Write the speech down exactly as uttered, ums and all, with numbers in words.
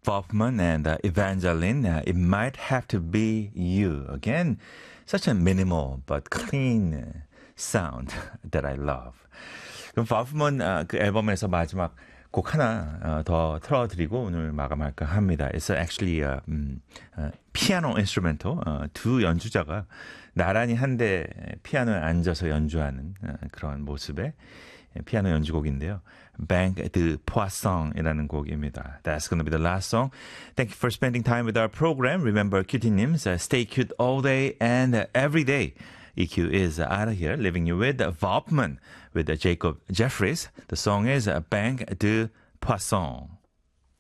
Hoffman and uh, Evangeline, uh, It Might Have to Be You. Again, such a minimal but clean sound that I love. 그럼 Hoffman uh, 그 앨범에서 마지막 곡 하나 uh, 더 틀어드리고 오늘 마감할까 합니다. It's actually a um, uh, piano instrumental. Uh, 두 연주자가 나란히 한대 피아노에 앉아서 연주하는 uh, 그런 모습의 피아노 연주곡인데요. Banque de Poisson이라는 곡입니다. That's going to be the last song. Thank you for spending time with our program. Remember, cutie-nims, uh, stay cute all day and uh, every day. E Q is uh, out of here, leaving you with uh, Vaupman with uh, Jacob Jeffries. The song is uh, Banque de Poisson.